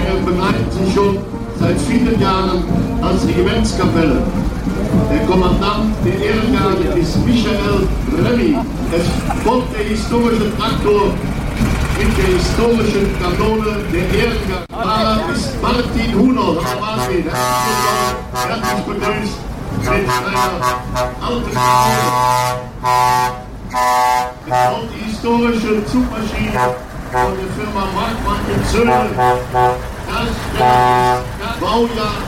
Zugänge begleiten sie schon seit vielen Jahren als Regimentskapelle. Der Kommandant der Ehrengarde ist Michael Remy. Es folgt der historische Traktor mit der historischen Kanone der Ehrengarde. Fahrer ist Martin Hunold. Martin, herzlich begrüßt mit einer alten Kanone. Und die historische Zugmaschine von der Firma Markmann und Söhne. Das Baujahr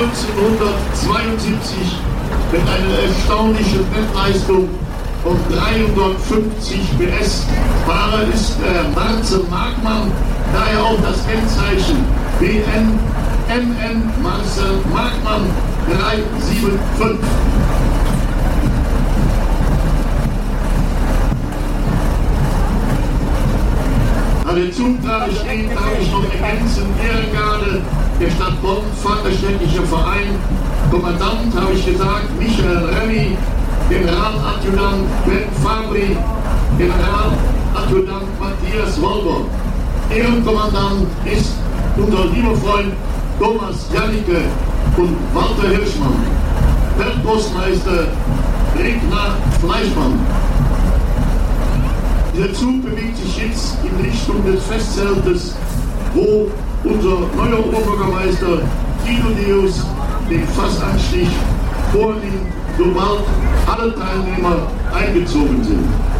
1972 mit einer erstaunlichen Nettleistung von 350 PS. Fahrer ist Marcel Markmann, daher auch das Kennzeichen BN Marcel Markmann 375. An den Zug gerade stehen, darf ich noch ergänzen, Ehrengarde der Stadt Bonn, Vaterständischer Verein, Kommandant, habe ich gesagt, Michael Remy, Generaladjutant Ben Fabri, Generaladjutant Matthias Wolber. Ehrenkommandant ist unser lieber Freund Thomas Janicke und Walter Hirschmann. Feldpostmeister Rignar Fleischmann. Der Zug bewegt sich jetzt in Richtung des Festzeltes, wo unser neuer Oberbürgermeister Guido Deus den Fassanstich vornimmt, sobald alle Teilnehmer eingezogen sind.